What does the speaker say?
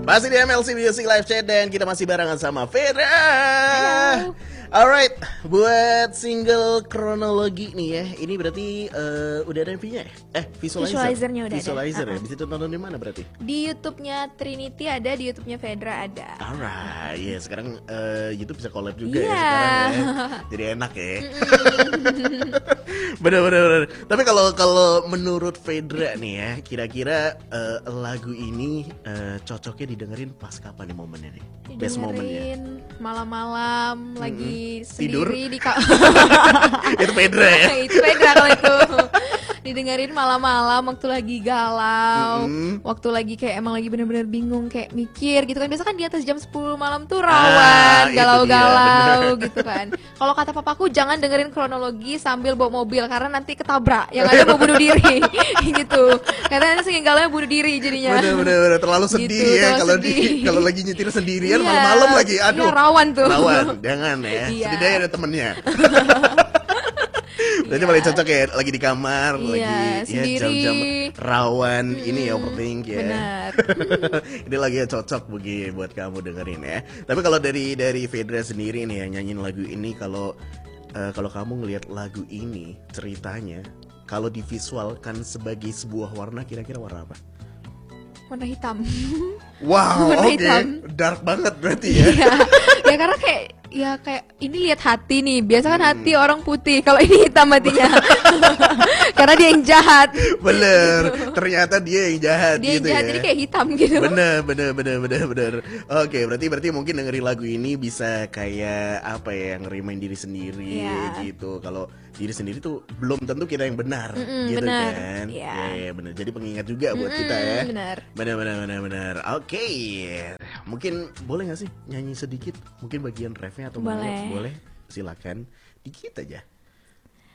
Masih di MLC Music Live Chat dan kita masih barengan sama Fedra. Halo. Alright, buat single kronologi nih ya, ini berarti udah ada MV-nya ya? Visualizernya udah ada. Visualizer ya, bisa tonton di mana berarti? Di YouTube-nya Trinity ada, di YouTube-nya Fedra ada. Alright, ya sekarang YouTube bisa collab juga ya Iya. sekarang ya. Jadi enak ya. Bener. Tapi kalau menurut Fedra nih ya, kira-kira lagu ini cocoknya didengerin pas kapan nih momennya nih? Best momennya. Dengerin malam-malam lagi Tidur? sendiri di Itu Fedra ya. Itu Fedra kalau itu. Didengerin malam-malam waktu lagi galau, waktu lagi kayak emang lagi bener-bener bingung kayak mikir gitu kan. Biasa kan di atas jam 10 malam tuh rawan, itu galau-galau gitu kan. Kalau kata papaku jangan dengerin kronologi sambil bawa mobil karena nanti ketabrak, yang ada mau bunuh diri gitu. Karena nanti saking galaunya bunuh diri jadinya. Bener terlalu sedih Gitu, ya terlalu kalau sedih. kalau lagi nyetir sendirian Iya. malam-malam lagi. Aduh. Iya, rawan tuh. Rawan, jangan ya. Iya. Setidaknya ada temennya. Berarti paling cocok ya lagi di kamar, Iya, lagi ya sendiri. jam-jam rawan ini ya overthink ya. Benar. Ini lagi cocok bagi buat kamu dengerin ya. Tapi kalau dari Fedra sendiri nih yang nyanyiin lagu ini, kalau kamu ngelihat lagu ini ceritanya, kalau divisualkan sebagai sebuah warna, kira-kira warna apa? Warna hitam. Wow, Warna oke, hitam. dark banget berarti ya. Iya. Ya karena kayak ini lihat hati nih. Biasa kan hati orang putih, kalau ini hitam hatinya. Karena dia yang jahat. Bener, ternyata dia yang jahat Dia yang gitu jahat ya. jadi kayak hitam gitu. Bener. Oke, berarti mungkin dengerin lagu ini bisa kayak apa ya, ngerimain diri sendiri Iya. gitu. Kalau diri sendiri tuh belum tentu kita yang benar, gitu benar. kan? Iya. Ya, bener. Jadi pengingat juga buat kita ya. Benar. Bener. Oke, mungkin boleh nggak sih nyanyi sedikit? Mungkin bagian refnya atau mana? Boleh. Boleh. Silakan, dikit aja.